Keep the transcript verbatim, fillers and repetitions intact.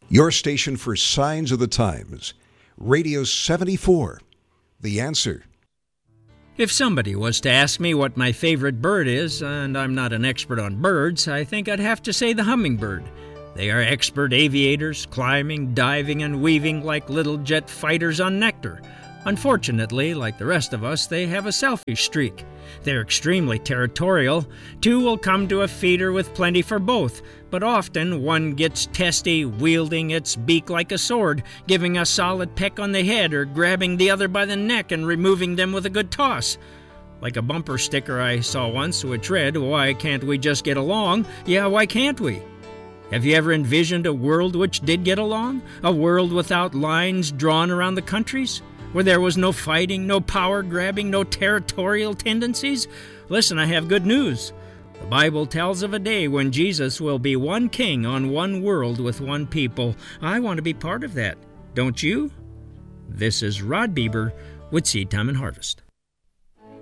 Your station for Signs of the Times, Radio seventy-four, The Answer. If somebody was to ask me what my favorite bird is, and I'm not an expert on birds, I think I'd have to say the hummingbird. They are expert aviators, climbing, diving, and weaving like little jet fighters on nectar. Unfortunately, like the rest of us, they have a selfish streak. They're extremely territorial. Two will come to a feeder with plenty for both, but often one gets testy, wielding its beak like a sword, giving a solid peck on the head or grabbing the other by the neck and removing them with a good toss. Like a bumper sticker I saw once which read, "Why can't we just get along? Yeah, why can't we?" Have you ever envisioned a world which did get along? A world without lines drawn around the countries? Where there was no fighting, no power grabbing, no territorial tendencies? Listen, I have good news. The Bible tells of a day when Jesus will be one king on one world with one people. I want to be part of that. Don't you? This is Rod Bieber with Seed Time and Harvest.